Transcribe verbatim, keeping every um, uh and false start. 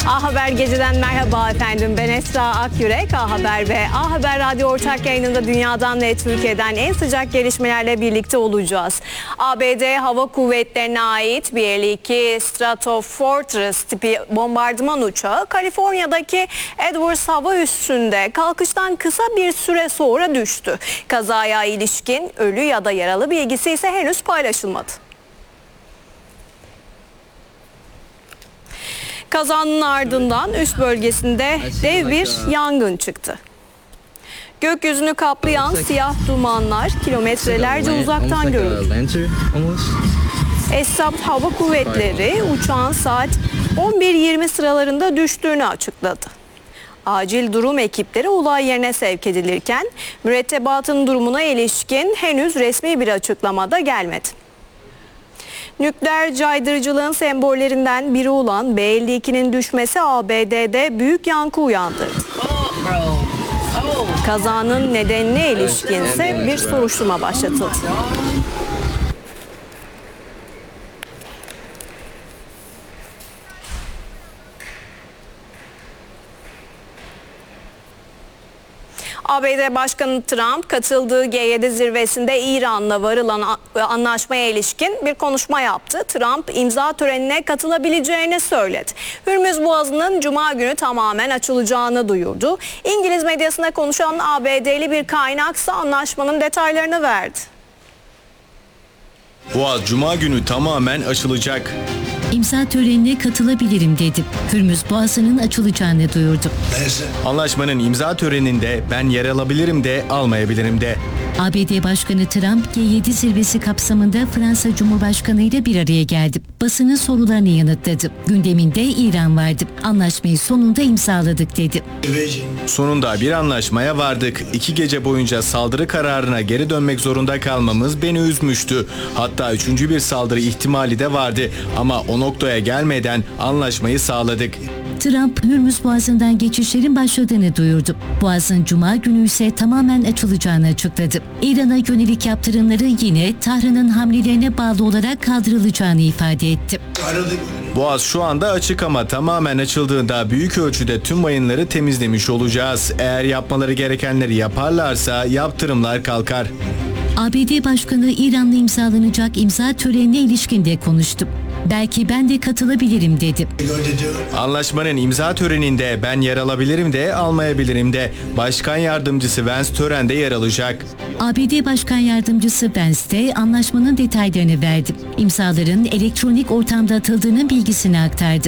A Haber Gece'den merhaba efendim. Ben Esra Akyürek. A Haber ve A Haber Radyo ortak yayınında dünyadan ve Türkiye'den en sıcak gelişmelerle birlikte olacağız. A B D Hava Kuvvetleri'ne ait B iki Stratofortress tipi bombardıman uçağı Kaliforniya'daki Edwards hava üssünde kalkıştan kısa bir süre sonra düştü. Kazaya ilişkin ölü ya da yaralı bilgisi ise henüz paylaşılmadı. Kazanın ardından üst bölgesinde dev bir yangın çıktı. Gökyüzünü kaplayan siyah dumanlar kilometrelerce uzaktan görüldü. Esad Hava Kuvvetleri uçağın saat on bir yirmi sıralarında düştüğünü açıkladı. Acil durum ekipleri olay yerine sevk edilirken mürettebatın durumuna ilişkin henüz resmi bir açıklamada gelmedi. Nükleer caydırıcılığın sembollerinden biri olan B elli ikinin düşmesi A B D'de büyük yankı uyandırdı. Kazanın nedenine ilişkinse bir soruşturma başlatıldı. A B D Başkanı Trump katıldığı G yedi zirvesinde İran'la varılan anlaşmaya ilişkin bir konuşma yaptı. Trump imza törenine katılabileceğini söyledi. Hürmüz Boğazı'nın Cuma günü tamamen açılacağını duyurdu. İngiliz medyasına konuşan A B D'li bir kaynaksa anlaşmanın detaylarını verdi. Boğaz Cuma günü tamamen açılacak. İmza törenine katılabilirim dedi. Hürmüz Boğazı'nın açılacağını duyurdu. Anlaşmanın imza töreninde ben yer alabilirim de almayabilirim de. A B D Başkanı Trump G yedi zirvesi kapsamında Fransa Cumhurbaşkanı ile bir araya geldi. Basının sorularını yanıtladı. Gündeminde İran vardı. Anlaşmayı sonunda imzaladık dedi. Sonunda bir anlaşmaya vardık. İki gece boyunca saldırı kararına geri dönmek zorunda kalmamız beni üzmüştü. Hatta üçüncü bir saldırı ihtimali de vardı. Ama o noktaya gelmeden anlaşmayı sağladık. Trump, Hürmüz Boğazı'ndan geçişlerin başladığını duyurdu. Boğaz'ın Cuma günü ise tamamen açılacağını açıkladı. İran'a yönelik yaptırımları yine Tahran'ın hamlelerine bağlı olarak kaldırılacağını ifade etti. Boğaz şu anda açık ama tamamen açıldığında büyük ölçüde tüm mayınları temizlemiş olacağız. Eğer yapmaları gerekenleri yaparlarsa yaptırımlar kalkar. A B D Başkanı İran'la imzalanacak imza törenine ilişkin de konuştu. Belki ben de katılabilirim dedi. Anlaşmanın imza töreninde ben yer alabilirim de almayabilirim de. Başkan Yardımcısı Vance törende yer alacak. A B D Başkan Yardımcısı Vance de anlaşmanın detaylarını verdi. İmzaların elektronik ortamda atıldığının bilgisini aktardı.